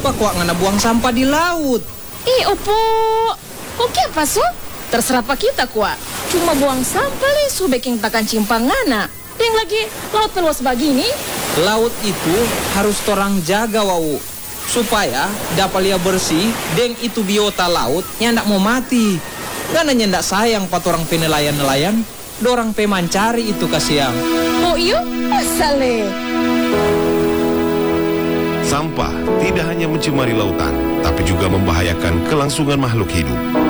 Kenapa kok ngana buang sampah di laut? Opo, oke apa so? Terserah pak kita kuat. Cuma buang sampah li so baking takan cimpangana. Yang lagi laut peluas begini. Laut itu harus torang jaga wau, supaya dapat lia bersih. Deng itu biota laut yang ndak mau mati. Karena ndak sayang patorang penelayan-nelayan. Dorang pemancari itu kasiang. Oh iyo, asale. Sampah tidak hanya mencemari lautan, tapi juga membahayakan kelangsungan makhluk hidup.